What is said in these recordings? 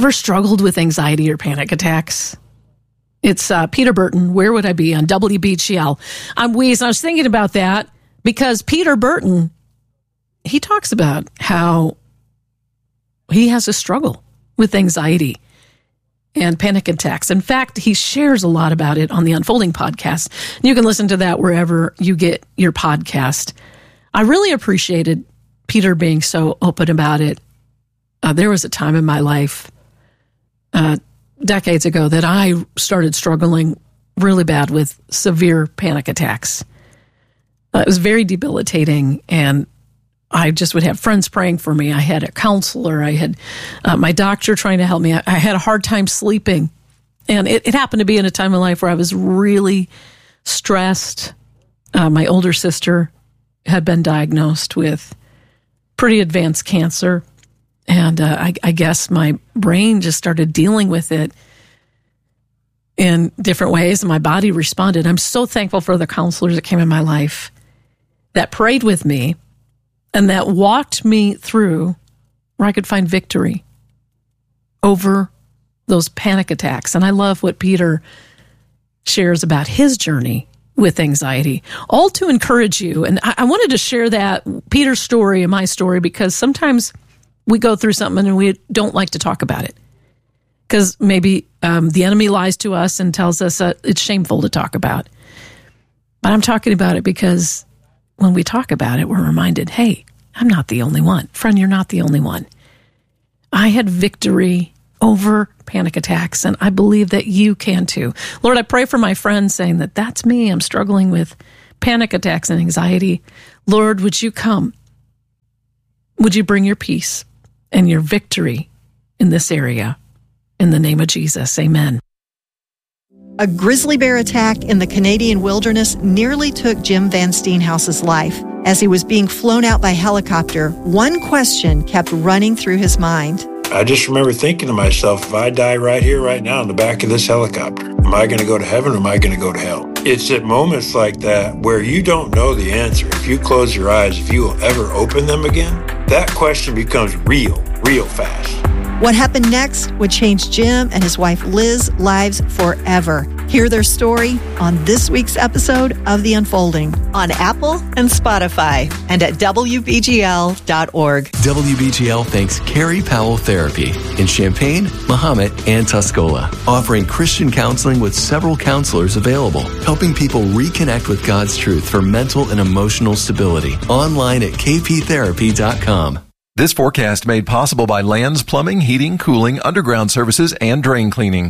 ever struggled with anxiety or panic attacks? It's Peter Burton, Where Would I Be, on WBGL. I'm Weez, and I was thinking about that because Peter Burton, he talks about how he has a struggle with anxiety and panic attacks. In fact, he shares a lot about it on the Unfolding podcast. You can listen to that wherever you get your podcast. I really appreciated Peter being so open about it. There was a time in my life decades ago that I started struggling really bad with severe panic attacks. It was very debilitating, and I just would have friends praying for me. I had a counselor. I had my doctor trying to help me. I had a hard time sleeping. And it happened to be in a time in life where I was really stressed. My older sister had been diagnosed with pretty advanced cancer. And I guess my brain just started dealing with it in different ways, and my body responded. I'm so thankful for the counselors that came in my life that prayed with me and that walked me through where I could find victory over those panic attacks. And I love what Peter shares about his journey with anxiety, all to encourage you. And I wanted to share that, Peter's story and my story, because sometimes we go through something and we don't like to talk about it. Because maybe the enemy lies to us and tells us it's shameful to talk about. But I'm talking about it because when we talk about it, we're reminded, hey, I'm not the only one. Friend, you're not the only one. I had victory over panic attacks, and I believe that you can too. Lord, I pray for my friends saying that that's me. I'm struggling with panic attacks and anxiety. Lord, would you come? Would you bring your peace and your victory in this area? In the name of Jesus, amen. A grizzly bear attack in the Canadian wilderness nearly took Jim Van Steenhouse's life. As he was being flown out by helicopter, one question kept running through his mind. I just remember thinking to myself, if I die right here, right now, in the back of this helicopter, am I going to go to heaven or am I going to go to hell? It's at moments like that where you don't know the answer. If you close your eyes, if you will ever open them again, that question becomes real fast. What happened next would change Jim and his wife Liz's lives forever. Hear their story on this week's episode of The Unfolding on Apple and Spotify and at WBGL.org. WBGL thanks Carrie Powell Therapy in Champaign, Mahomet, and Tuscola, offering Christian counseling with several counselors available, helping people reconnect with God's truth for mental and emotional stability. Online at kptherapy.com. This forecast made possible by Lands Plumbing, Heating, Cooling, Underground Services, and Drain Cleaning.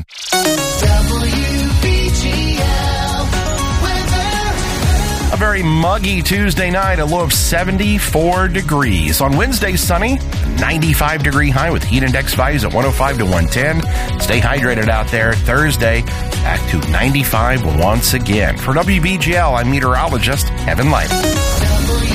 A very muggy Tuesday night, a low of 74 degrees. On Wednesday, sunny, 95-degree high with heat index values at 105 to 110. Stay hydrated out there. Thursday, back to 95 once again. For WBGL, I'm meteorologist Kevin Light.